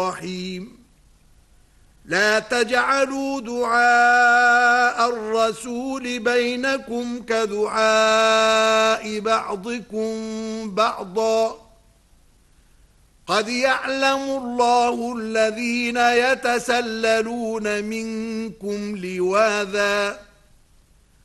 الرحيم لا تجعلوا دعاء الرسول بينكم كدعاء بعضكم بعضا قد يعلم الله الذين يتسللون منكم لواذا